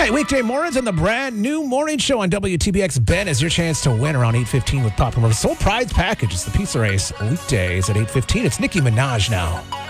right, weekday mornings on the brand new morning show on WTBX. Ben is your chance to win around 8:15 with Papa Murphy's Soul Prize Package. It's the Pizza Race weekdays at 8:15. It's Nicki Minaj now.